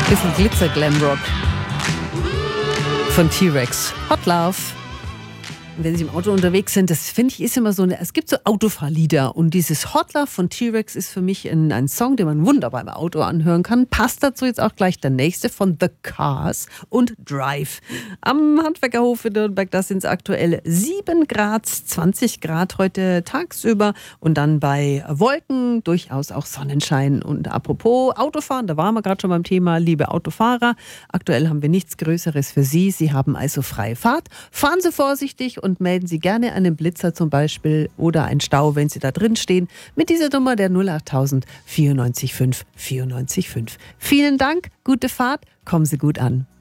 Bisschen Glitzer-Glamrock von T-Rex. Hot Love. Und wenn Sie im Auto unterwegs sind, das finde ich ist immer so, es gibt so Autofahrlieder und dieses Hot Love von T-Rex ist für mich ein Song, den man wunderbar im Auto anhören kann. Passt dazu jetzt auch gleich der nächste von The Cars und Drive. Am Handwerkerhof in Nürnberg, da sind es aktuell 7 Grad, 20 Grad heute tagsüber und dann bei Wolken durchaus auch Sonnenschein. Und apropos Autofahren, da waren wir gerade schon beim Thema, liebe Autofahrer, aktuell haben wir nichts Größeres für Sie. Sie haben also freie Fahrt. Fahren Sie vorsichtig und melden Sie gerne einen Blitzer zum Beispiel oder einen Stau, wenn Sie da drin stehen, mit dieser Nummer der 08000 94 5 94 5. Vielen Dank, gute Fahrt, kommen Sie gut an.